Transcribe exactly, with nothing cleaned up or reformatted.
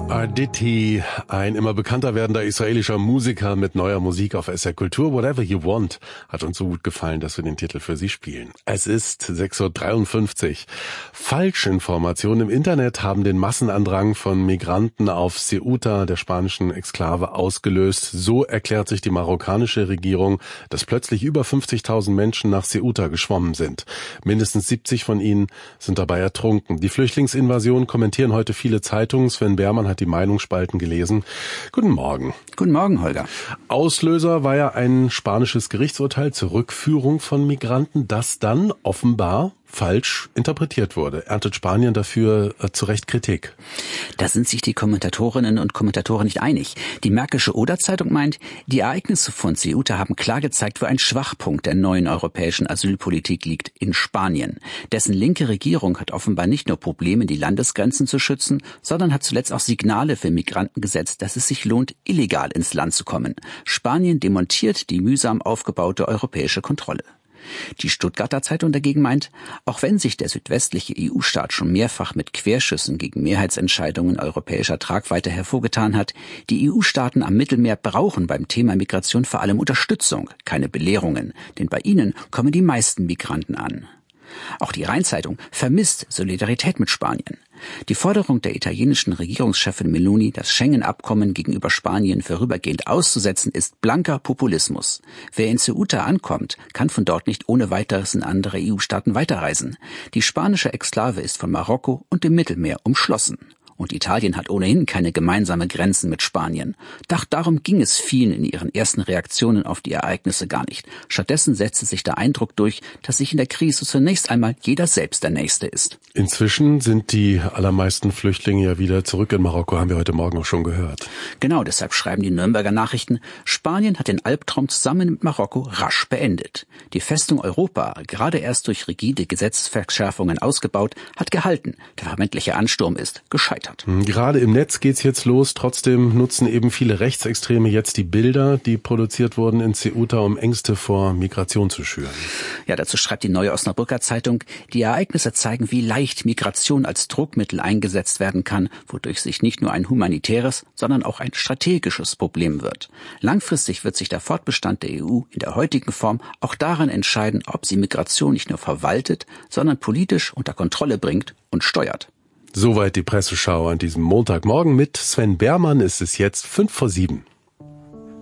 Arditi, ein immer bekannter werdender israelischer Musiker mit neuer Musik auf S R Kultur. Whatever You Want hat uns so gut gefallen, dass wir den Titel für Sie spielen. Es ist sechs Uhr dreiundfünfzig. Falschinformationen im Internet haben den Massenandrang von Migranten auf Ceuta, der spanischen Exklave, ausgelöst. So erklärt sich die marokkanische Regierung, dass plötzlich über fünfzigtausend Menschen nach Ceuta geschwommen sind. Mindestens siebzig von ihnen sind dabei ertrunken. Die Flüchtlingsinvasion kommentieren heute viele Zeitungen. Sven Bermann hat die Meinungsspalten gelesen. Guten Morgen. Guten Morgen, Holger. Auslöser war ja ein spanisches Gerichtsurteil zur Rückführung von Migranten, das dann offenbar falsch interpretiert wurde. Erntet Spanien dafür äh, zu Recht Kritik? Da sind sich die Kommentatorinnen und Kommentatoren nicht einig. Die Märkische Oder-Zeitung meint, die Ereignisse von Ceuta haben klar gezeigt, wo ein Schwachpunkt der neuen europäischen Asylpolitik liegt, in Spanien. Dessen linke Regierung hat offenbar nicht nur Probleme, die Landesgrenzen zu schützen, sondern hat zuletzt auch Signale für Migranten gesetzt, dass es sich lohnt, illegal ins Land zu kommen. Spanien demontiert die mühsam aufgebaute europäische Kontrolle. Die Stuttgarter Zeitung dagegen meint, auch wenn sich der südwestliche E U-Staat schon mehrfach mit Querschüssen gegen Mehrheitsentscheidungen europäischer Tragweite hervorgetan hat, die E U-Staaten am Mittelmeer brauchen beim Thema Migration vor allem Unterstützung, keine Belehrungen, denn bei ihnen kommen die meisten Migranten an. Auch die Rhein-Zeitung vermisst Solidarität mit Spanien. Die Forderung der italienischen Regierungschefin Meloni, das Schengen-Abkommen gegenüber Spanien vorübergehend auszusetzen, ist blanker Populismus. Wer in Ceuta ankommt, kann von dort nicht ohne weiteres in andere E U-Staaten weiterreisen. Die spanische Exklave ist von Marokko und dem Mittelmeer umschlossen. Und Italien hat ohnehin keine gemeinsame Grenzen mit Spanien. Doch darum ging es vielen in ihren ersten Reaktionen auf die Ereignisse gar nicht. Stattdessen setzte sich der Eindruck durch, dass sich in der Krise zunächst einmal jeder selbst der Nächste ist. Inzwischen sind die allermeisten Flüchtlinge ja wieder zurück in Marokko, haben wir heute Morgen auch schon gehört. Genau, deshalb schreiben die Nürnberger Nachrichten, Spanien hat den Albtraum zusammen mit Marokko rasch beendet. Die Festung Europa, gerade erst durch rigide Gesetzesverschärfungen ausgebaut, hat gehalten. Der vermeintliche Ansturm ist gescheitert. Gerade im Netz geht's jetzt los. Trotzdem nutzen eben viele Rechtsextreme jetzt die Bilder, die produziert wurden in Ceuta, um Ängste vor Migration zu schüren. Ja, dazu schreibt die Neue Osnabrücker Zeitung, die Ereignisse zeigen, wie leicht Migration als Druckmittel eingesetzt werden kann, wodurch sich nicht nur ein humanitäres, sondern auch ein strategisches Problem wird. Langfristig wird sich der Fortbestand der E U in der heutigen Form auch daran entscheiden, ob sie Migration nicht nur verwaltet, sondern politisch unter Kontrolle bringt und steuert. Soweit die Presseschau an diesem Montagmorgen mit Sven Bermann. Ist es jetzt fünf vor sieben.